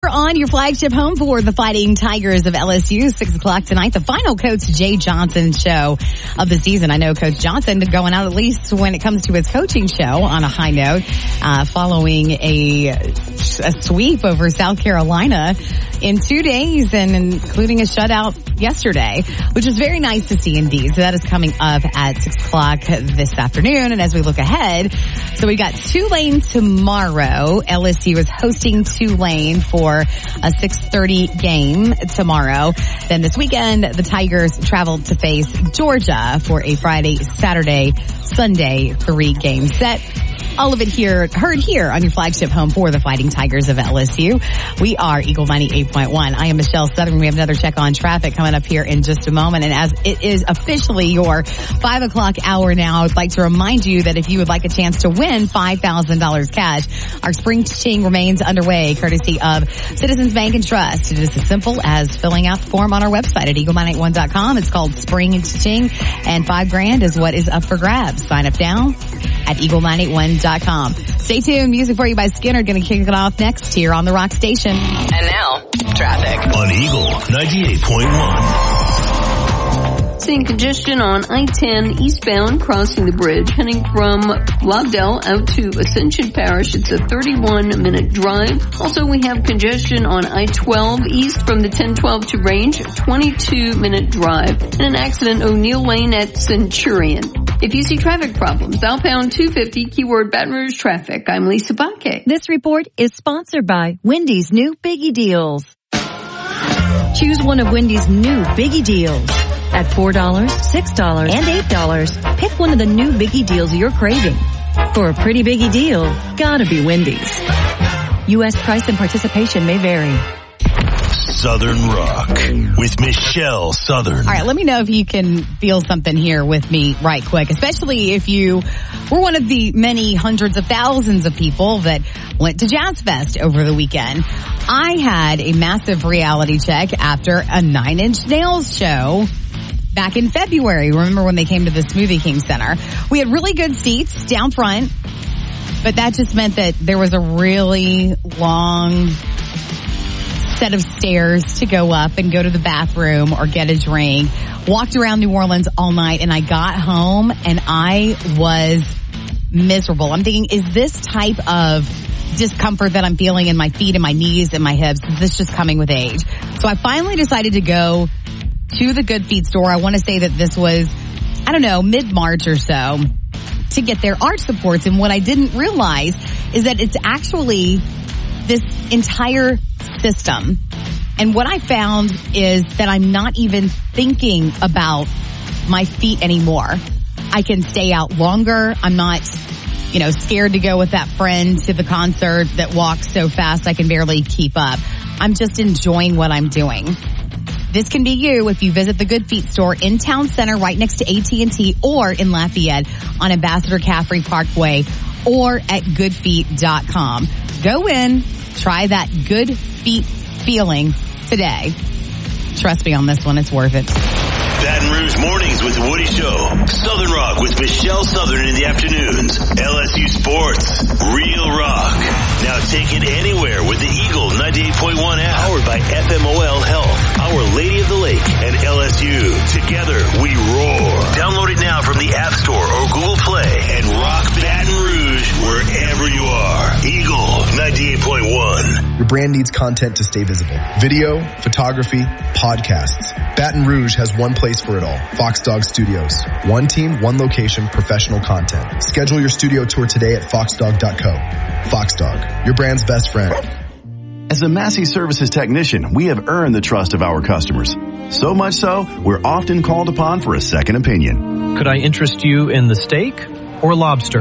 We're on your flagship home for the Fighting Tigers of LSU. 6 o'clock tonight, the final Coach Jay Johnson show of the season. I know Coach Johnson going out, at least when it comes to his coaching show, on a high note, following a sweep over South Carolina in 2 days, and including a shutout yesterday, which was very nice to see indeed. So that is coming up at 6 o'clock this afternoon. And as we look ahead, so we got Tulane tomorrow. LSU is hosting Tulane for a 6:30 game tomorrow. Then this weekend, the Tigers travel to face Georgia for a Friday, Saturday, Sunday 3-game set. All of it heard here on your flagship home for the Fighting Tigers of LSU. We are Eagle 98.1. I am Michelle Southern. We have another check on traffic coming up here in just a moment. And as it is officially your 5 o'clock hour now, I'd like to remind you that if you would like a chance to win $5,000 cash, our spring ching remains underway, courtesy of Citizens Bank and Trust. It is as simple as filling out the form on our website at eagle981.com. It's called Spring Ching, and $5,000 is what is up for grabs. Sign up now at eagle981.com. Stay tuned. Music for you by Skinner. Going to kick it off next here on the Rock Station. And now, traffic on Eagle 98.1. Seeing congestion on I-10 eastbound crossing the bridge, heading from Lobdell out to Ascension Parish. It's a 31-minute drive. Also, we have congestion on I-12 east from the 1012 to Range, 22-minute drive. And an accident, O'Neill Lane at Centurion. If you see traffic problems, outbound 250, keyword Baton Rouge traffic. I'm Lisa Bakke. This report is sponsored by Wendy's new Biggie Deals. Choose one of Wendy's new Biggie Deals. At $4, $6, and $8, pick one of the new Biggie Deals you're craving. For a pretty Biggie deal, gotta be Wendy's. U.S. price and participation may vary. Southern Rock with Michelle Southern. All right, let me know if you can feel something here with me right quick, especially if you were one of the many hundreds of thousands of people that went to Jazz Fest over the weekend. I had a massive reality check after a Nine Inch Nails show back in February. Remember when they came to the Smoothie King Center? We had really good seats down front, but that just meant that there was a really long set of stairs to go up and go to the bathroom or get a drink. Walked around New Orleans all night, and I got home and I was miserable. I'm thinking, is this type of discomfort that I'm feeling in my feet and my knees and my hips, is this just coming with age? So I finally decided to go to the Good Feet store. I want to say that this was, I don't know, mid-March or so, to get their arch supports. And what I didn't realize is that it's actually this entire system. And what I found is that I'm not even thinking about my feet anymore. I can stay out longer. I'm not, scared to go with that friend to the concert that walks so fast I can barely keep up. I'm just enjoying what I'm doing. This can be you if you visit the Good Feet store in Town Center right next to AT&T, or in Lafayette on Ambassador Caffrey Parkway, or at goodfeet.com. Go in, try that Good Feet feeling today. Trust me on this one, it's worth it. Baton Rouge Mornings with Woody Show. Southern Rock with Michelle Southern in the afternoons. LSU Sports. Real rock. Now take it anywhere with the Eagle 98.1 app. Powered by FMOL Health. Our Lady of the Lake and LSU. Together we roar. Download it now from the App Store or Google Play and rock Baton Rouge wherever you are. Eagle 98.1. Your brand needs content to stay visible. Video, photography, podcasts. Baton Rouge has one place for it all. Fox Dog Studios. One team, one location, professional content. Schedule your studio tour today at foxdog.co. Fox Dog, your brand's best friend. As a Massey Services technician, we have earned the trust of our customers. So much so, we're often called upon for a second opinion. Could I interest you in the steak or lobster?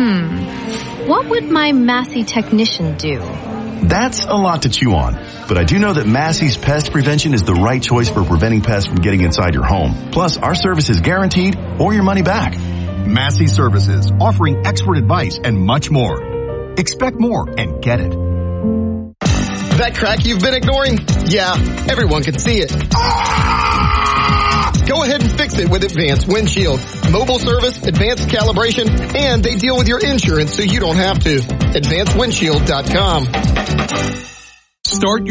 What would my Massey technician do? That's a lot to chew on. But I do know that Massey's Pest Prevention is the right choice for preventing pests from getting inside your home. Plus, our service is guaranteed or your money back. Massey Services, offering expert advice and much more. Expect more and get it. That crack you've been ignoring? Yeah, everyone can see it. Go ahead and fix it with Advanced Windshield. Mobile service, advanced calibration, and they deal with your insurance so you don't have to. AdvancedWindshield.com. Start your